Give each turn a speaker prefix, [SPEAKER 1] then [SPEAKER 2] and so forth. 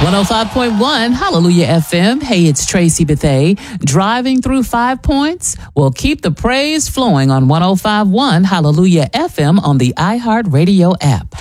[SPEAKER 1] 105.1 Hallelujah FM. Hey, it's Tracy Bethea. Driving through 5 Points? Well, keep the praise flowing on 105.1 Hallelujah FM on the iHeartRadio app.